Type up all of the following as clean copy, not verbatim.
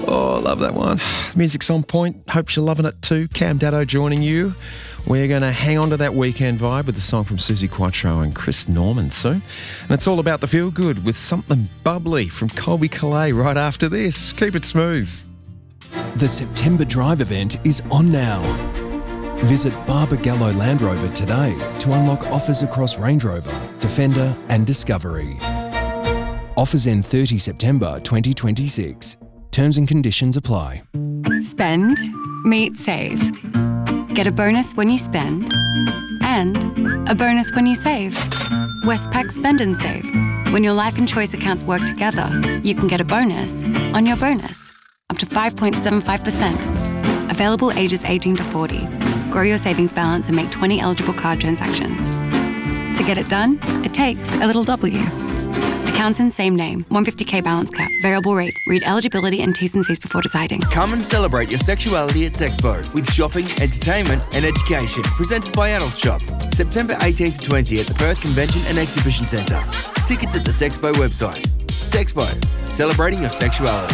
Oh, love that one. Music's on point. Hope you're loving it too. Cam Daddo joining you. We're going to hang on to that weekend vibe with the song from Susie Quattro and Chris Norman soon. And it's all about the feel good with something bubbly from Colby Calais right after this. Keep it smooth. The September Drive event is on now. Visit Barbagallo Land Rover today to unlock offers across Range Rover, Defender and Discovery. Offers end 30 September 2026. Terms and conditions apply. Spend, meet, save. Get a bonus when you spend and a bonus when you save. Westpac Spend and Save. When your life and choice accounts work together, you can get a bonus on your bonus, up to 5.75%. Available ages 18 to 40. Grow your savings balance and make 20 eligible card transactions. To get it done, it takes a little W. Accounts in same name, 150k balance cap, variable rate. Read eligibility and T's and C's before deciding. Come and celebrate your sexuality at Sexpo with shopping, entertainment and education. Presented by Adult Shop. September 18 to 20 at the Perth Convention and Exhibition Centre. Tickets at the Sexpo website. Sexpo, celebrating your sexuality.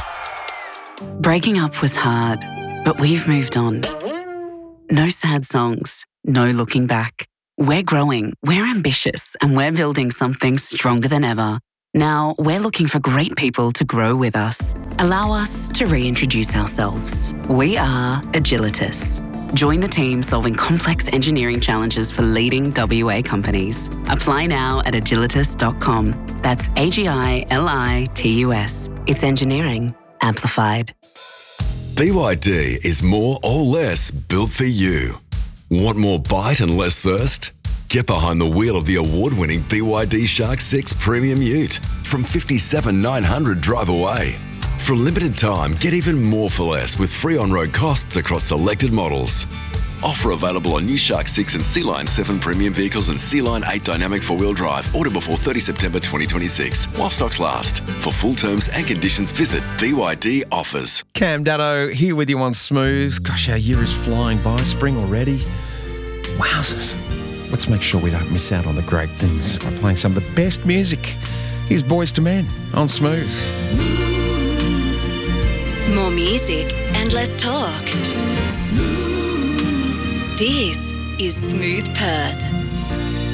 Breaking up was hard, but we've moved on. No sad songs, no looking back. We're growing, we're ambitious, and we're building something stronger than ever. Now, we're looking for great people to grow with us. Allow us to reintroduce ourselves. We are Agilitas. Join the team solving complex engineering challenges for leading WA companies. Apply now at agilitas.com. That's AGILITUS. It's engineering amplified. BYD is more or less built for you. Want more bite and less thirst? Get behind the wheel of the award-winning BYD Shark 6 Premium Ute from $57,900 drive away. For a limited time, get even more for less with free on-road costs across selected models. Offer available on new Shark 6 and Sea Line 7 premium vehicles and Sea Line 8 dynamic four-wheel drive. Order before 30 September 2026 while stocks last. For full terms and conditions, visit BYD Offers. Cam Daddo here with you on Smooth. Gosh, our year is flying by. Spring already. Wowzers. Let's make sure we don't miss out on the great things by playing some of the best music. Here's Boys to Men on Smooth. More music and less talk. This is Smooth Perth.